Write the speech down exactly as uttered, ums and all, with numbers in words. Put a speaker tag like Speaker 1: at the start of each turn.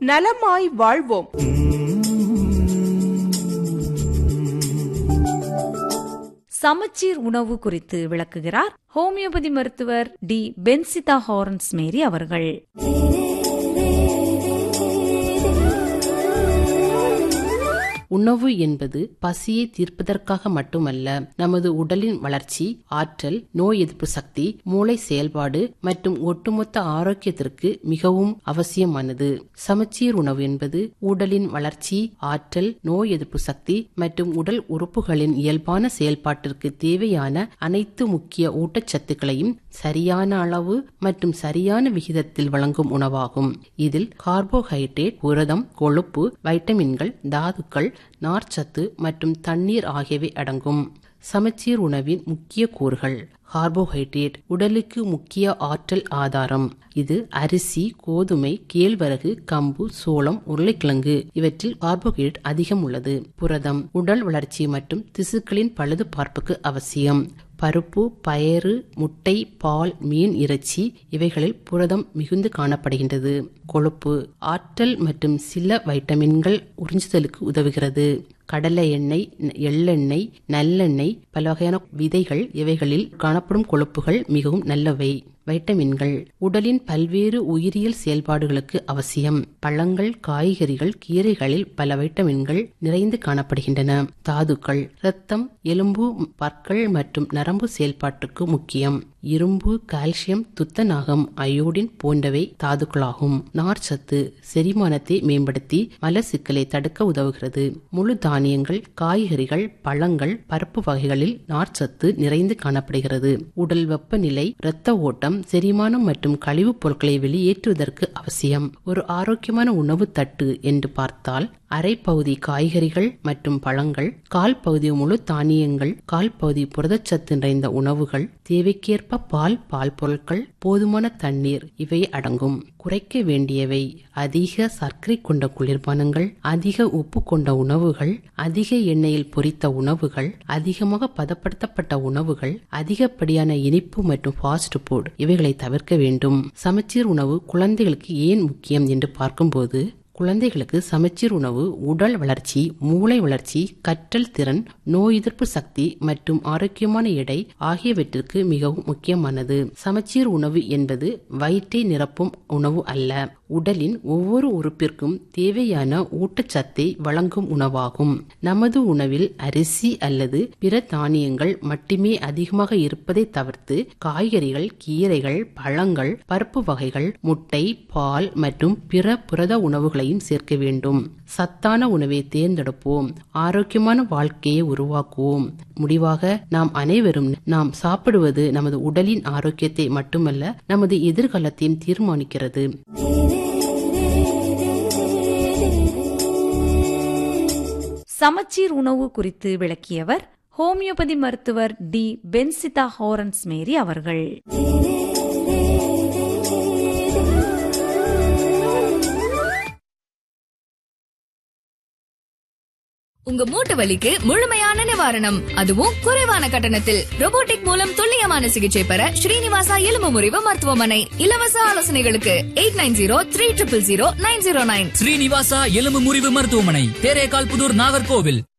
Speaker 1: நலமாய் வாழ்வோம்.
Speaker 2: சமச்சீர் உணவு குறித்து விளக்குகிறார் ஹோமியோபதி மருத்துவர் டி பென்சிதா ஹாரன்ஸ் மேரி அவர்கள்.
Speaker 3: உணவு என்பது பசியை தீர்ப்பதற்காக மட்டுமல்ல, நமது உடலின் வளர்ச்சி, ஆற்றல், நோய் எதிர்ப்பு சக்தி, மூளை செயல்பாடு மற்றும் ஒட்டுமொத்த ஆரோக்கியத்திற்கு மிகவும் அவசியமானது. சமச்சீர் உணவு என்பது உடலின் வளர்ச்சி, ஆற்றல், நோய் எதிர்ப்பு சக்தி மற்றும் உடல் உறுப்புகளின் இயல்பான செயல்பாட்டிற்கு தேவையான அனைத்து முக்கிய ஊட்டச்சத்துக்களையும் சரியான அளவு மற்றும் சரியான விகிதத்தில் வழங்கும் உணவாகும். இதில் கார்போஹைட்ரேட், புரதம், கொழுப்பு, வைட்டமின்கள், தாதுக்கள், நார்ச்சத்து மற்றும் தண்ணீர் ஆகியவை அடங்கும். சமச்சீர் உணவின் முக்கிய கூறுகள். கார்போஹைட்ரேட் உடலுக்கு முக்கிய ஆற்றல் ஆதாரம். இது அரிசி, கோதுமை, கேழ்வரகு, கம்பு, சோளம், உருளைக்கிழங்கு இவற்றில் கார்போஹைட்ரேட் அதிகம் உள்ளது. புரதம் உடல் வளர்ச்சி மற்றும் திசுக்களின் பழுது பார்ப்புக்கு அவசியம். பருப்பு, பயறு, முட்டை, பால், மீன், இறைச்சி இவைகளில் புரதம் மிகுந்து காணப்படுகின்றது. கொழுப்பு ஆற்றல் மற்றும் சில வைட்டமின்கள் உறிஞ்சுதலுக்கு உதவுகிறது. கடலை எண்ணெய், எள்ளெண்ணெய், நல்லெண்ணெய், பல வகையான விதைகள் இவைகளில் காணப்படும் கொழுப்புகள் மிகவும் நல்லவை. வைட்டமின்கள் உடலின் பல்வேறு உயிரியல் செயல்பாடுகளுக்கு அவசியம். பழங்கள், காய்கறிகள், கீரைகளில் பல வைட்டமின்கள் நிறைந்து காணப்படுகின்றன. தாதுக்கள் இரத்தம், எலும்பு, பற்கள் மற்றும் நரம்பு செயல்பாட்டுக்கு முக்கியம். இரும்பு, கால்சியம், துத்தநாகம், அயோடின் போன்றவை தாதுக்களாகும். நார்ச்சத்து செரிமானத்தை மேம்படுத்தி மலச்சிக்கலை தடுக்க உதவுகிறது. முழு தானியங்கள், காய்கறிகள், பழங்கள், பருப்பு வகைகளில் நார்ச்சத்து நிறைந்து காணப்படுகிறது. உடல் வெப்பநிலை, இரத்த ஓட்டம், செரிமானம் மற்றும் கழிவுப் பொருட்களை வெளியேற்றுவதற்கு அவசியம். ஒரு ஆரோக்கியமான உணவு தட்டு என்று பார்த்தால் அரை பகுதி காய்கறிகள் மற்றும் பழங்கள், கால் பகுதி முழு தானியங்கள், கால் பகுதி புரதச்சத்து நிறைந்த உணவுகள், தேவைக்கேற்ப பால், பால் பொருட்கள், போதுமான தண்ணீர் இவை அடங்கும். குறைக்க வேண்டியவை அதிக சர்க்கரை கொண்ட குளிர்பானங்கள், அதிக உப்பு கொண்ட உணவுகள், அதிக எண்ணெயில் பொரித்த உணவுகள், அதிகமாக பதப்படுத்தப்பட்ட உணவுகள், அதிகப்படியான இனிப்பு மற்றும் ஃபாஸ்ட் ஃபுட் இவைகளை தவிர்க்க வேண்டும். சமச்சீர் உணவு குழந்தைகளுக்கு ஏன் முக்கியம் என்று பார்க்கும்போது, குழந்தைகளுக்கு சமச்சீர் உணவு உடல் வளர்ச்சி, மூளை வளர்ச்சி, கற்றல் திறன், நோய் எதிர்ப்பு சக்தி மற்றும் ஆரோக்கியமான எடை ஆகியவற்றிற்கு மிகவும் முக்கியமானது. சமச்சீர் உணவு என்பது வயிற்றை நிரப்பும் உணவு அல்ல, உடலின் ஒவ்வொரு உறுப்பிற்கும் தேவையான ஊட்டச்சத்தை வழங்கும் உணவாகும். நமது உணவில் அரிசி அல்லது பிற தானியங்கள் மட்டுமே அதிகமாக இருப்பதை தவிர்த்து காய்கறிகள், கீரைகள், பழங்கள், பருப்பு வகைகள், முட்டை, பால் மற்றும் பிற புரத உணவுகளையும் சேர்க்க வேண்டும். சத்தான உணவை தேர்ந்தெடுப்போம், ஆரோக்கியமான வாழ்க்கையை உருவாக்குவோம். முடிவாக நாம் அனைவரும் நாம் சாப்பிடுவது நமது உடலின் ஆரோக்கியத்தை மட்டுமல்ல, நமது எதிர்காலத்தையும் தீர்மானிக்கிறது.
Speaker 2: சமச்சீர் உணவு குறித்து விளக்கியவர் ஹோமியோபதி மருத்துவர் டி பென்சிதா ஹாரன்ஸ் மேரி அவர்கள்.
Speaker 4: உங்க மூட்டு வலிக்கு முழுமையான நிவாரணம், அதுவும் குறைவான கட்டணத்தில். ரோபோட்டிக் மூலம் துல்லியமான சிகிச்சை பெற ஸ்ரீனிவாசா எலும்பு முறிவு மருத்துவமனை. இலவச ஆலோசனைகளுக்கு eight nine zero three triple zero nine zero nine.
Speaker 5: Srinivasa எலும்பு முறிவு மருத்துவமனை, தேரேகால் புதூர், நாகர்கோவில்.